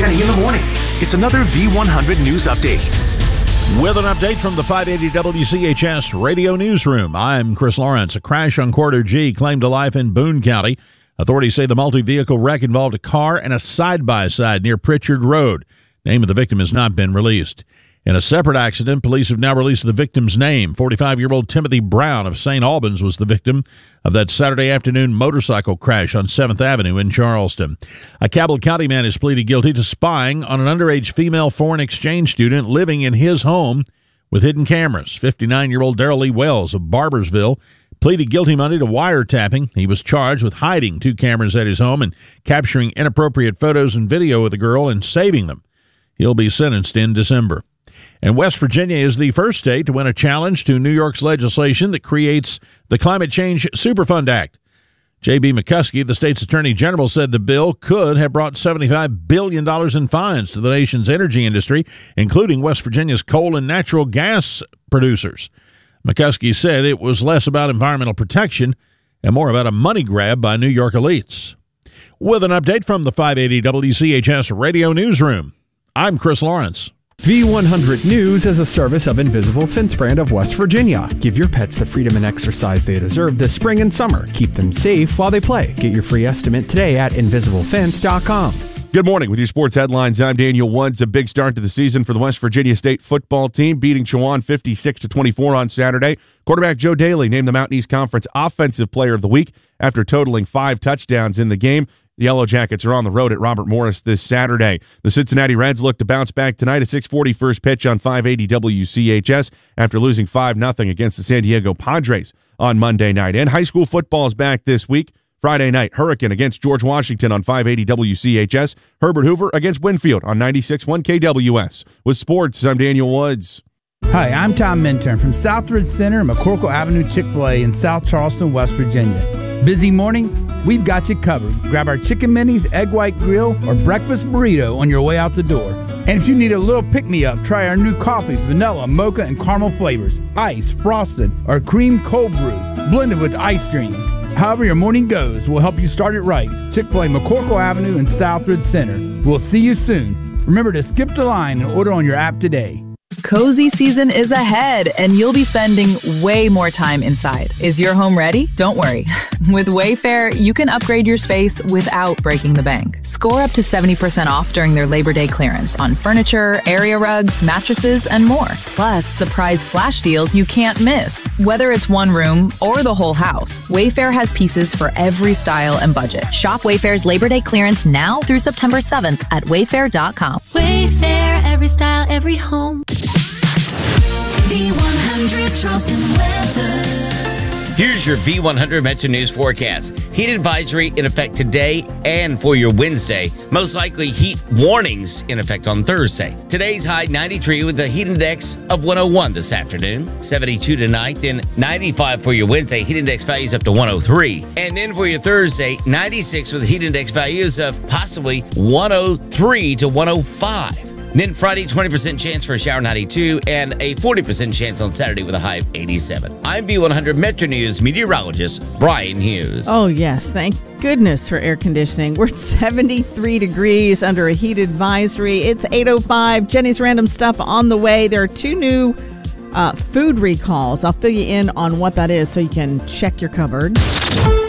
Jenny in the morning. It's another V100 News Update. With an update from the 580 WCHS Radio Newsroom, I'm Chris Lawrence. A crash on Corridor G claimed to life in Boone County. Authorities say the multi-vehicle wreck involved a car and a side-by-side near Pritchard Road. Name of the victim has not been released. In a separate accident, police have now released the victim's name. 45-year-old Timothy Brown of St. Albans was the victim of that Saturday afternoon motorcycle crash on 7th Avenue in Charleston. A Cabell County man is pleaded guilty to spying on an underage female foreign exchange student living in his home with hidden cameras. 59-year-old Darrell Lee Wells of Barbersville pleaded guilty Monday to wiretapping. He was charged with hiding 2 cameras at his home and capturing inappropriate photos and video of the girl and saving them. He'll be sentenced in December. And West Virginia is the first state to win a challenge to New York's legislation that creates the Climate Change Superfund Act. J.B. McCuskey, the state's attorney general, said the bill could have brought $75 billion in fines to the nation's energy industry, including West Virginia's coal and natural gas producers. McCuskey said it was less about environmental protection and more about a money grab by New York elites. With an update from the 580 WCHS Radio Newsroom, I'm Chris Lawrence. V100 News is a service of Invisible Fence Brand of West Virginia. Give your pets the freedom and exercise they deserve this spring and summer. Keep them safe while they play. Get your free estimate today at invisiblefence.com. Good morning. With your sports headlines, I'm Daniel Woods. A big start to the season for the West Virginia State football team, beating Chowan 56-24 on Saturday. Quarterback Joe Daly named the Mountain East Conference Offensive Player of the Week after totaling 5 touchdowns in the game. The Yellow Jackets are on the road at Robert Morris this Saturday. The Cincinnati Reds look to bounce back tonight. A 6:40 first pitch on 580 WCHS after losing 5-0 against the San Diego Padres on Monday night. And high school football is back this week. Friday night, Hurricane against George Washington on 580 WCHS. Herbert Hoover against Winfield on 96.1 KWS. With sports, I'm Daniel Woods. Hi, I'm Tom Minturn from Southridge Center, McCorkle Avenue Chick-fil-A in South Charleston, West Virginia. Busy morning? We've got you covered. Grab our chicken minis, egg white grill, or breakfast burrito on your way out the door. And if you need a little pick-me-up, try our new coffees, vanilla, mocha, and caramel flavors, ice, frosted, or cream cold brew, blended with ice cream. However your morning goes, we'll help you start it right. Chick-fil-A, McCorkle Avenue in Southridge Center. We'll see you soon. Remember to skip the line and order on your app today. Cozy season is ahead, and you'll be spending way more time inside. Is your home ready? Don't worry. With Wayfair, you can upgrade your space without breaking the bank. Score up to 70% off during their Labor Day clearance on furniture, area rugs, mattresses, and more. Plus, surprise flash deals you can't miss. Whether it's one room or the whole house, Wayfair has pieces for every style and budget. Shop Wayfair's Labor Day clearance now through September 7th at wayfair.com. Wayfair, every style, every home. V100 Charleston weather. Here's your V100 Metro News forecast. Heat advisory in effect today and for your Wednesday. Most likely heat warnings in effect on Thursday. Today's high 93 with a heat index of 101 this afternoon. 72 tonight, then 95 for your Wednesday. Heat index values up to 103. And then for your Thursday, 96 with heat index values of possibly 103 to 105. Then Friday, 20% chance for a shower, 92, and a 40% chance on Saturday with a high of 87. I'm V100 Metro News meteorologist Brian Hughes. Oh, yes. Thank goodness for air conditioning. We're at 73 degrees under a heat advisory. It's 8:05. Jenny's Random Stuff on the way. There are 2 new food recalls. I'll fill you in on what that is so you can check your cupboard.